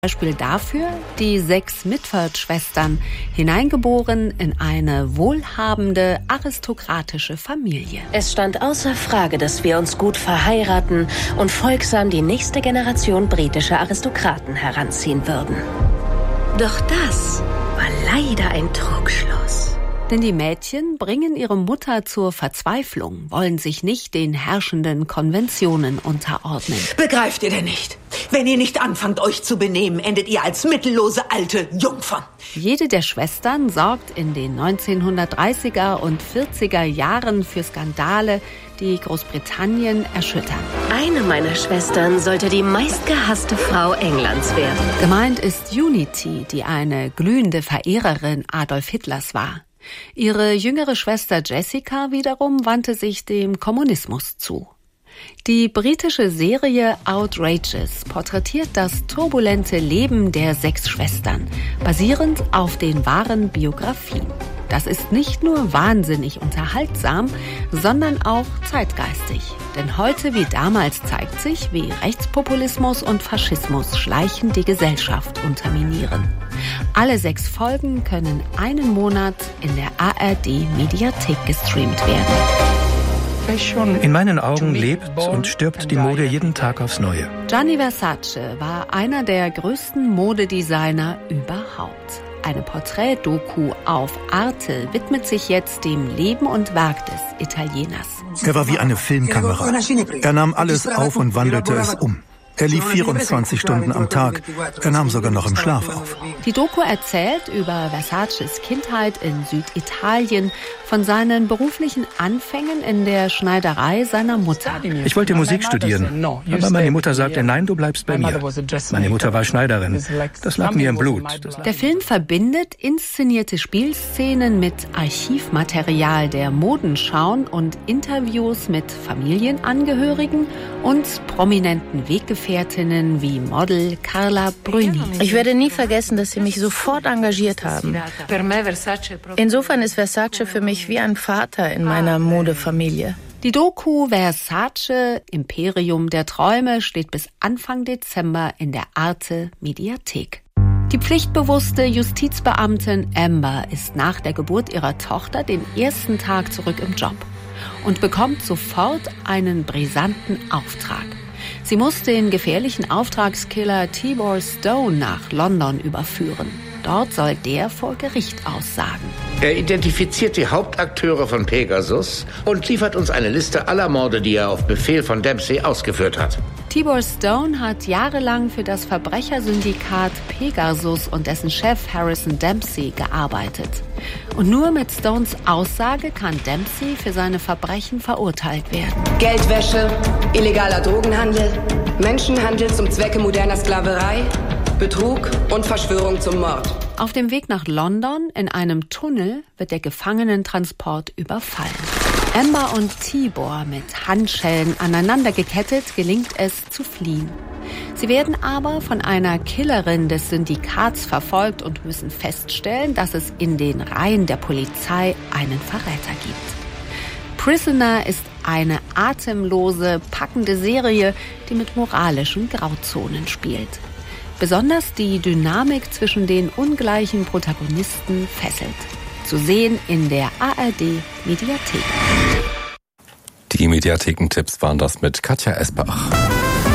Beispiel dafür die 6 Mitford-Schwestern, hineingeboren in eine wohlhabende, aristokratische Familie. Es stand außer Frage, dass wir uns gut verheiraten und folgsam die nächste Generation britischer Aristokraten heranziehen würden. Doch das war leider ein Trugschluss. Denn die Mädchen bringen ihre Mutter zur Verzweiflung, wollen sich nicht den herrschenden Konventionen unterordnen. Begreift ihr denn nicht? Wenn ihr nicht anfangt, euch zu benehmen, endet ihr als mittellose alte Jungfern. Jede der Schwestern sorgt in den 1930er und 40er Jahren für Skandale, die Großbritannien erschüttern. Eine meiner Schwestern sollte die meistgehasste Frau Englands werden. Gemeint ist Unity, die eine glühende Verehrerin Adolf Hitlers war. Ihre jüngere Schwester Jessica wiederum wandte sich dem Kommunismus zu. Die britische Serie Outrageous porträtiert das turbulente Leben der 6 Schwestern, basierend auf den wahren Biografien. Das ist nicht nur wahnsinnig unterhaltsam, sondern auch zeitgeistig. Denn heute wie damals zeigt sich, wie Rechtspopulismus und Faschismus schleichend die Gesellschaft unterminieren. Alle 6 Folgen können einen Monat in der ARD-Mediathek gestreamt werden. In meinen Augen lebt und stirbt die Mode jeden Tag aufs Neue. Gianni Versace war einer der größten Modedesigner überhaupt. Eine Porträt-Doku auf Arte widmet sich jetzt dem Leben und Werk des Italieners. Er war wie eine Filmkamera. Er nahm alles auf und wandelte es um. Er lief 24 Stunden am Tag. Er nahm sogar noch im Schlaf auf. Die Doku erzählt über Versaces Kindheit in Süditalien, von seinen beruflichen Anfängen in der Schneiderei seiner Mutter. Ich wollte Musik studieren, aber meine Mutter sagte, nein, du bleibst bei mir. Meine Mutter war Schneiderin. Das lag mir im Blut. Der Film verbindet inszenierte Spielszenen mit Archivmaterial der Modenschauen und Interviews mit Familienangehörigen und prominenten Weggefährtinnen wie Model Carla Bruni. Ich werde nie vergessen, dass sie mich sofort engagiert haben. Insofern ist Versace für mich wie ein Vater in meiner Modefamilie. Die Doku Versace, Imperium der Träume, steht bis Anfang Dezember in der Arte-Mediathek. Die pflichtbewusste Justizbeamtin Amber ist nach der Geburt ihrer Tochter den ersten Tag zurück im Job und bekommt sofort einen brisanten Auftrag. Sie muss den gefährlichen Auftragskiller Tibor Stone nach London überführen. Dort soll der vor Gericht aussagen. Er identifiziert die Hauptakteure von Pegasus und liefert uns eine Liste aller Morde, die er auf Befehl von Dempsey ausgeführt hat. Tibor Stone hat jahrelang für das Verbrechersyndikat Pegasus und dessen Chef Harrison Dempsey gearbeitet. Und nur mit Stones Aussage kann Dempsey für seine Verbrechen verurteilt werden. Geldwäsche, illegaler Drogenhandel, Menschenhandel zum Zwecke moderner Sklaverei, Betrug und Verschwörung zum Mord. Auf dem Weg nach London in einem Tunnel wird der Gefangenentransport überfallen. Amber und Tibor mit Handschellen aneinander gekettet gelingt es zu fliehen. Sie werden aber von einer Killerin des Syndikats verfolgt und müssen feststellen, dass es in den Reihen der Polizei einen Verräter gibt. Prisoner ist eine atemlose, packende Serie, die mit moralischen Grauzonen spielt. Besonders die Dynamik zwischen den ungleichen Protagonisten fesselt. Zu sehen in der ARD-Mediathek. Die Mediathekentipps waren das mit Katja Esbach.